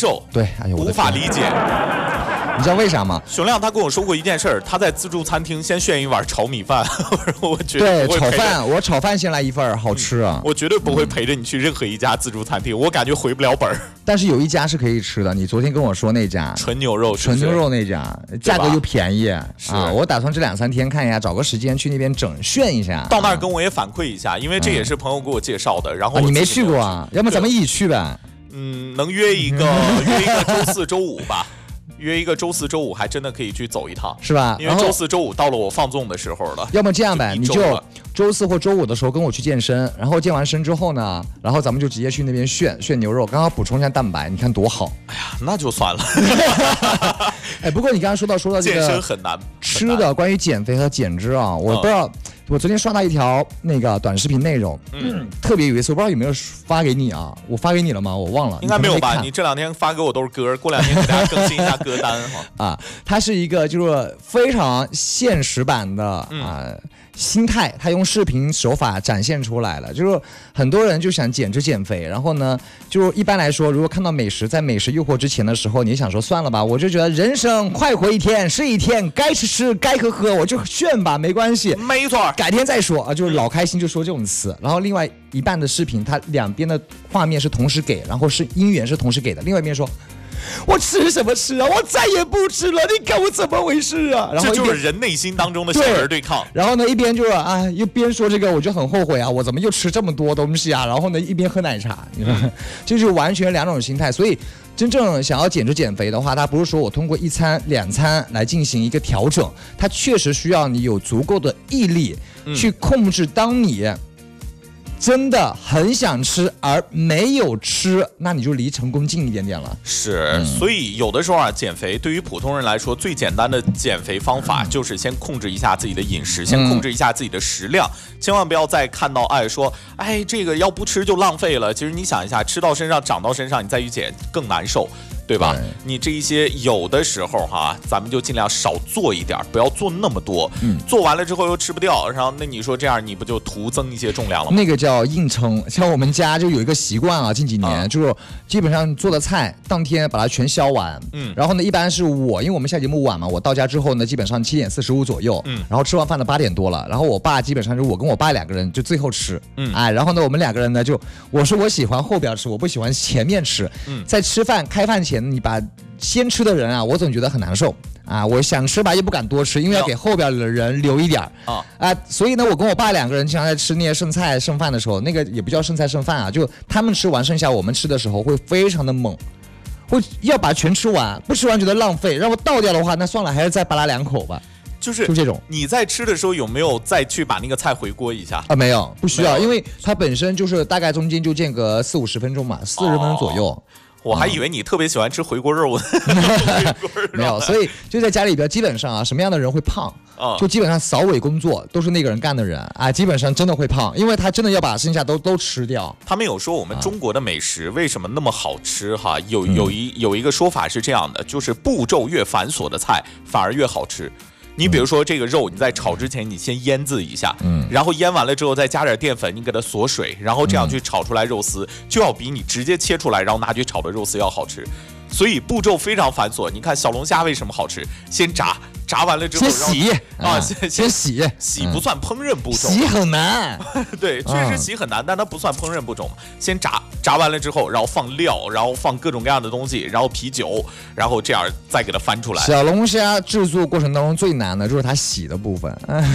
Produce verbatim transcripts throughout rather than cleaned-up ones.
受， 对，哎呦， 无法理解。 你知道为啥吗？ 熊亮他跟我说过一件事儿，他在自助餐厅先炫一碗炒米饭，我觉得对炒饭，我炒饭先来一份，好吃啊、嗯！ 我绝对不会陪着你去任何一家自助餐厅，我感觉回不了本儿。 但是有一家是可以吃的，你昨天跟我说那家纯牛肉是不是， 纯牛肉那家价格又便宜啊！我打算这两三天看一下，找个时间去那边整炫一下。 到那儿跟我也反馈一下，因为这也是朋友给我介绍的。然后、 啊、你没去过啊？要么咱们一起去呗。 嗯，能约一个约一个周四周五吧。约一个周四周五还真的可以去走一趟， 是吧？ 因为周四周五到了我放纵的时候了。 要么这样呗，你就周四或周五的时候跟我去健身，然后健完身之后呢，然后咱们就直接去那边炫炫牛肉，刚好补充一下蛋白，你看多好。 哎呀，那就算了。 哎，不过你刚刚说到说到这个健身很难吃的，关于减肥和减脂啊，我不知道。嗯我昨天刷到一条那个短视频内容，嗯，特别有意思，我不知道有没有发给你啊？我发给你了吗？我忘了， 应该没有吧？你这两天发给我都是歌，过两天给大家更新一下歌单哈。 啊，它是一个就是非常现实版的啊。嗯心态，他用视频手法展现出来了。就是很多人就想减脂减肥，然后呢，就一般来说，如果看到美食，在美食诱惑之前的时候，你想说算了吧，我就觉得人生快活一天是一天，该吃吃，该喝喝，我就炫吧，没关系， 没错， 改天再说啊，就是老开心就说这种词。然后另外一半的视频，它两边的画面是同时给，然后是音源是同时给的，另外一边说。我吃什么吃啊！我再也不吃了！你看我怎么回事啊？然后这就是人内心当中的小人对抗。 然后呢，一边就是啊，一边说这个，我就很后悔啊，我怎么又吃这么多东西啊？然后呢，一边喝奶茶，你说，这就是完全两种心态。所以，真正想要减脂减肥的话，它不是说我通过一餐两餐来进行一个调整，它确实需要你有足够的毅力去控制。当你真的很想吃而没有吃，那你就离成功近一点点了。 是、嗯，所以有的时候啊，减肥对于普通人来说，最简单的减肥方法就是先控制一下自己的饮食，嗯、先控制一下自己的食量，千万不要再看到哎说哎这个要不吃就浪费了。其实你想一下，吃到身上长到身上，你再去减更难受。对吧？对，你这一些有的时候哈，咱们就尽量少做一点，不要做那么多。嗯，做完了之后又吃不掉，然后那你说这样你不就徒增一些重量了吗？ 那个叫硬撑。像我们家就有一个习惯啊，近几年、啊、就是基本上做的菜当天把它全销完。嗯，然后呢，一般是我，因为我们下节目晚嘛，我到家之后呢，基本上七点四十五左右。嗯，然后吃完饭的八点多了，然后我爸基本上就我跟我爸两个人就最后吃。嗯，哎，然后呢，我们两个人呢就我说我喜欢后边吃，我不喜欢前面吃。嗯，在吃饭开饭前。你把先吃的人啊，我总觉得很难受啊！我想吃吧，又不敢多吃，因为要给后边的人留一点啊啊！所以呢，我跟我爸两个人经常在吃那些剩菜剩饭的时候，那个也不叫剩菜剩饭啊，就他们吃完剩下我们吃的时候会非常的猛，会要把全吃完，不吃完觉得浪费，让我倒掉的话，那算了，还是再扒拉两口吧。 就是就这种， 你在吃的时候有没有再去把那个菜回锅一下啊？没有，不需要，因为它本身就是大概中间就间隔四五十分钟嘛，四十分钟左右。哦， 我还以为你特别喜欢吃回锅肉呢。 没有，所以就在家里边，基本上啊，什么样的人会胖？啊，就基本上扫尾工作都是那个人干的人啊，基本上真的会胖，因为他真的要把剩下都都吃掉。 他们有说我们中国的美食为什么那么好吃哈？有有一有一个说法是这样的，就是步骤越繁琐的菜反而越好吃。你比如说这个肉，你在炒之前你先腌制一下，嗯，然后腌完了之后再加点淀粉，你给它锁水，然后这样去炒出来肉丝，就要比你直接切出来然后拿去炒的肉丝要好吃。所以步骤非常繁琐。你看小龙虾为什么好吃？先炸，炸完了之后先洗啊， 先先洗， 洗不算烹饪步骤， 洗很难。 对，确实洗很难，但它不算烹饪步骤嘛。先炸，炸完了之后，然后放料，然后放各种各样的东西，然后啤酒，然后这样再给它翻出来。 小龙虾制作过程当中最难的就是它洗的部分。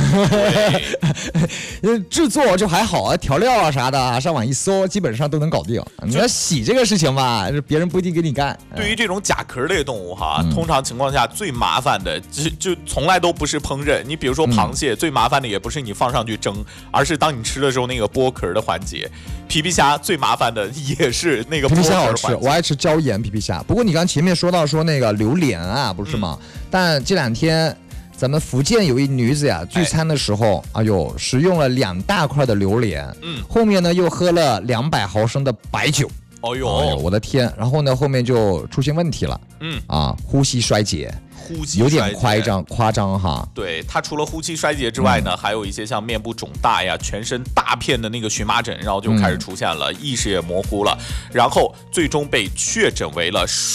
制作就还好啊，调料啊啥的啊，上网一搜基本上都能搞定。你要洗这个事情吧，别人不一定给你干。 对于这种甲壳类动物哈，嗯、通常情况下最麻烦的就就从来都不是烹饪。你比如说螃蟹，嗯、最麻烦的也不是你放上去蒸，而是当你吃的时候那个剥壳的环节。皮皮虾最麻烦的也是那个剥壳的环节。皮皮虾好吃， 我爱吃椒盐皮皮虾。不过你刚前面说到说那个榴莲啊，不是吗？嗯、但这两天咱们福建有一女子呀，聚餐的时候，哎, 哎呦，食用了两大块的榴莲，嗯，后面呢又喝了两百毫升的白酒。 哦呦， 哎呦，我的天！然后呢，后面就出现问题了，嗯啊，呼吸衰竭， 呼吸有点夸张，夸张哈。 对，他除了呼吸衰竭之外呢，嗯、还有一些像面部肿大呀、全身大片的那个荨麻疹，然后就开始出现了，嗯、意识也模糊了，然后最终被确诊为了